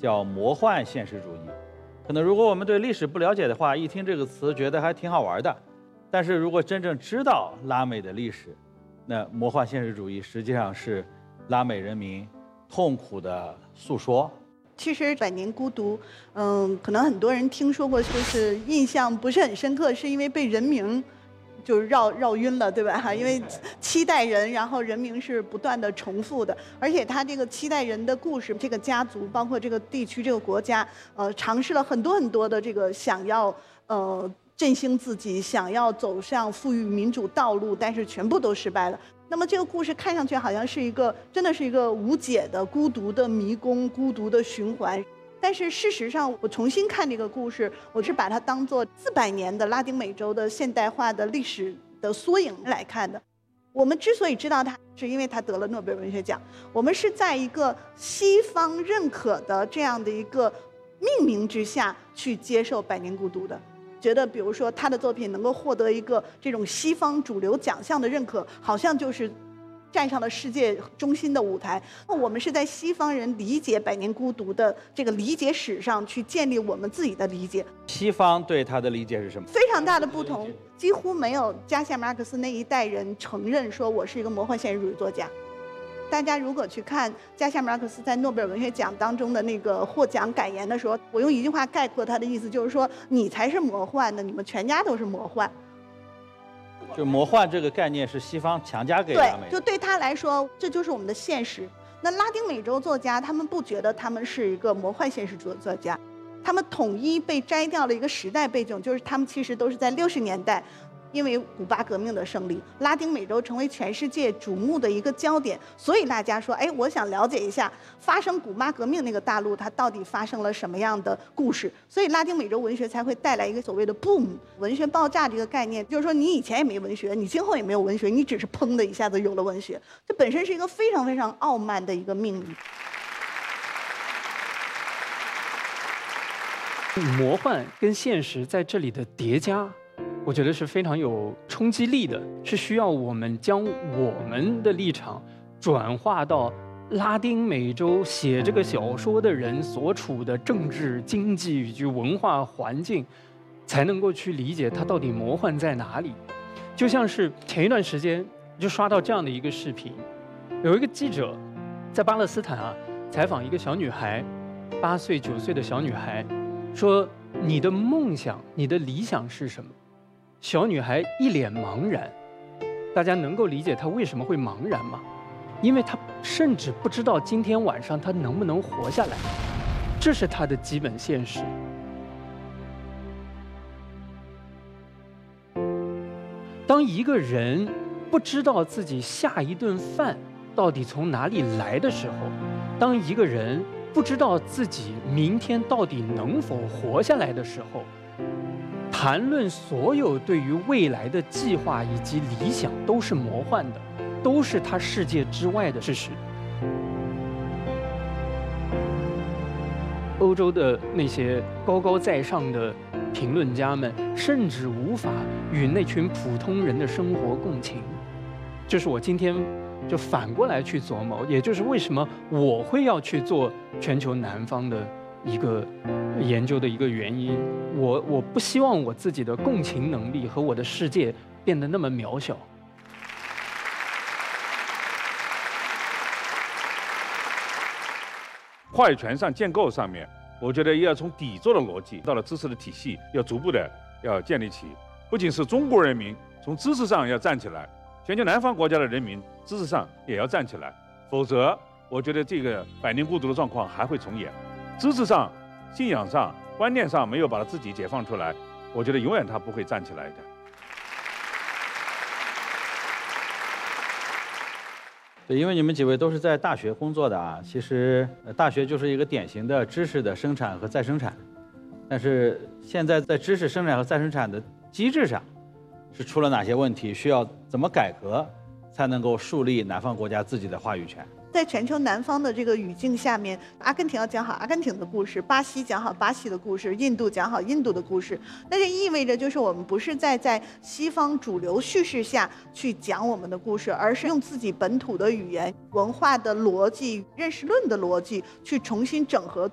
叫魔幻现实主义。可能如果我们对历史不了解的话，一听这个词觉得还挺好玩的。但是如果真正知道拉美的历史，那魔幻现实主义实际上是拉美人民痛苦的诉说。 其实《百年孤独》，可能很多人听说过，就是印象不是很深刻，是因为被人名就绕晕了，对吧？因为7代人，然后人名是不断的重复的，而且他这个7代人的故事，这个家族，包括这个地区、这个国家，尝试了很多的这个想要振兴自己，想要走上富裕民主道路，但是全部都失败了。那么这个故事看上去好像是真的是一个无解的、孤独的迷宫、孤独的循环。但是事实上，我重新看这个故事，我是把它当作400年的拉丁美洲的现代化的历史的缩影来看的。我们之所以知道它，是因为它得了诺贝尔文学奖。我们是在一个西方认可的这样的一个命名之下去接受《百年孤独》的。觉得比如说他的作品能够获得一个这种西方主流奖项的认可，好像就是站上了世界中心的舞台。我们是在西方人理解《百年孤独》的这个理解史上去建立我们自己的理解。 西方对他的理解是什么？ 非常大的不同，几乎没有加西亚马尔克斯那一代人承认说我是一个魔幻现实主义作家。大家如果去看加西亚马尔克斯在诺贝尔文学奖当中的那个获奖感言的时候，我用一句话概括他的意思，就是说你才是魔幻的，你们全家都是魔幻。 就魔幻这个概念是西方强加给拉美， 对，就对他来说，这就是我们的现实。那拉丁美洲作家，他们不觉得他们是一个魔幻现实主义作家，他们统一被摘掉了一个时代背景，就是他们其实都是在60年代。因为古巴革命的胜利，拉丁美洲成为全世界瞩目的一个焦点，所以大家说，哎，我想了解一下发生古巴革命那个大陆，它到底发生了什么样的故事，所以拉丁美洲文学才会带来一个所谓的 boom 文学爆炸这个概念，就是说你以前也没文学，你今后也没有文学，你只是砰的一下子有了文学，这本身是一个非常非常傲慢的一个命运。魔幻跟现实在这里的叠加，我觉得是非常有冲击力的，是需要我们将我们的立场转化到拉丁美洲写这个小说的人所处的政治、经济以及文化环境，才能够去理解它到底魔幻在哪里。就像是前一段时间就刷到这样的一个视频，有一个记者在巴勒斯坦采访一个小女孩，8岁、9岁的小女孩，说你的梦想、你的理想是什么？小女孩一脸茫然，大家能够理解她为什么会茫然吗？因为她甚至不知道今天晚上她能不能活下来，这是她的基本现实。当一个人不知道自己下一顿饭到底从哪里来的时候，当一个人不知道自己明天到底能否活下来的时候，谈论所有对于未来的计划以及理想都是魔幻的，都是他世界之外的事实。欧洲的那些高高在上的评论家们，甚至无法与那群普通人的生活共情。这是我今天就反过来去琢磨，也就是为什么我会要去做全球南方的一个研究的一个原因。我不希望我自己的共情能力和我的世界变得那么渺小。 话语权上建构上面，我觉得要从底座的逻辑到了知识的体系，要逐步的要建立起。不仅是中国人民从知识上要站起来，全球南方国家的人民知识上也要站起来，否则我觉得这个百年孤独的状况还会重演。知识上、信仰上、观念上没有把他自己解放出来，我觉得永远他不会站起来的。 对，因为你们几位都是在大学工作的啊，其实大学就是一个典型的知识的生产和再生产，但是现在在知识生产和再生产的机制上是出了哪些问题，需要怎么改革才能够树立南方国家自己的话语权？ 在全球南方的这个语境下面，阿根廷要讲好阿根廷的故事，巴西讲好巴西的故事，印度讲好印度的故事。那这意味着就是我们不是在西方主流叙事下去讲我们的故事，而是用自己本土的语言、文化的逻辑、认识论的逻辑去重新整合